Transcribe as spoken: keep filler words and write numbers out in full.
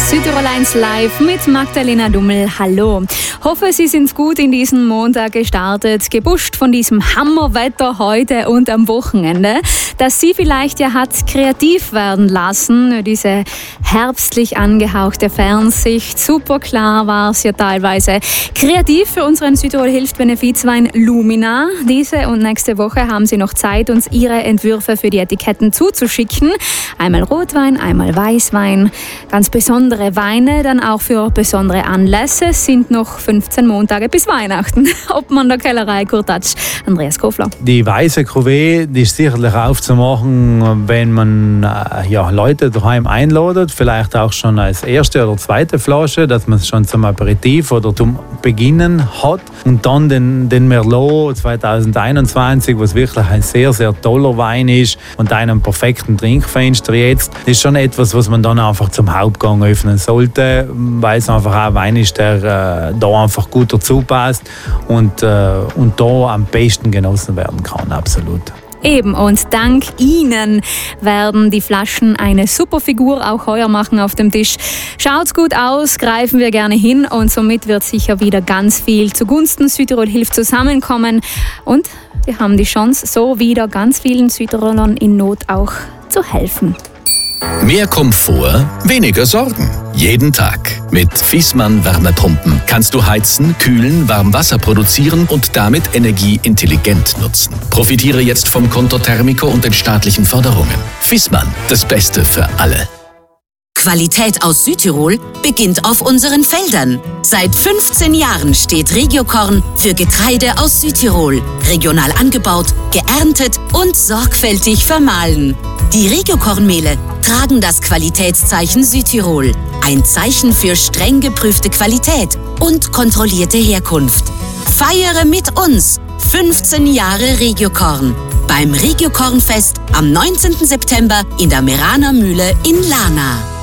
Südtirol eins live mit Magdalena Dummel. Hallo. Hoffe, Sie sind gut in diesen Montag gestartet, gebuscht von diesem Hammerwetter heute und am Wochenende, das Sie vielleicht ja hat kreativ werden lassen. Diese herbstlich angehauchte Fernsicht, super klar war es ja teilweise. Kreativ für unseren Südtirol hilft Benefizwein Lumina. Diese und nächste Woche haben Sie noch Zeit, uns Ihre Entwürfe für die Etiketten zuzuschicken. Einmal Rotwein, einmal Weißwein. Ganz besondere Weine, dann auch für besondere Anlässe. Es sind noch fünfzehn Montage bis Weihnachten. Obmann der Kellerei Kurtatsch, Andreas Kofler. Die weiße Cuvée, die ist sicherlich aufzumachen, wenn man äh, ja, Leute daheim einladet, vielleicht auch schon als erste oder zweite Flasche, dass man es schon zum Aperitif oder zum Beginnen hat. Und dann den, den Merlot zwanzig einundzwanzig, was wirklich ein sehr, sehr toller Wein ist und einen perfekten Trinkfenster jetzt, ist schon etwas, was man dann einfach zum Hauptgang öffnen sollte, weil es einfach auch Wein ist, der äh, da einfach gut dazu passt und, äh, und da am besten genossen werden kann, absolut. Eben, und dank Ihnen werden die Flaschen eine super Figur auch heuer machen auf dem Tisch. Schaut's gut aus, greifen wir gerne hin und somit wird sicher wieder ganz viel zugunsten Südtirol hilft zusammenkommen und wir haben die Chance, so wieder ganz vielen Südtirolern in Not auch zu helfen. Mehr Komfort, weniger Sorgen. Jeden Tag. Mit Viessmann Wärmepumpen kannst du heizen, kühlen, Warmwasser produzieren und damit Energie intelligent nutzen. Profitiere jetzt vom Conto Thermico und den staatlichen Förderungen. Viessmann, das Beste für alle. Qualität aus Südtirol beginnt auf unseren Feldern. Seit fünfzehn Jahren steht Regiokorn für Getreide aus Südtirol. Regional angebaut, geerntet und sorgfältig vermahlen. Die Regiokornmehle tragen das Qualitätszeichen Südtirol. Ein Zeichen für streng geprüfte Qualität und kontrollierte Herkunft. Feiere mit uns fünfzehn Jahre Regiokorn beim Regiokornfest am neunzehnten September in der Meraner Mühle in Lana.